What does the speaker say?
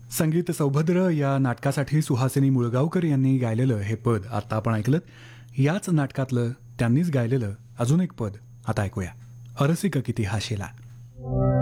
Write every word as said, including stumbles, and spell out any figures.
संगीत सौभद्र या नाटकासाठी सुहासिनी मुळगावकर यांनी गायलेलं हे पद आता आपण ऐकलं. याच नाटकातलं त्यांनीच गायलेलं अजून एक पद आता ऐकूया. अरसिक किती हाशेला.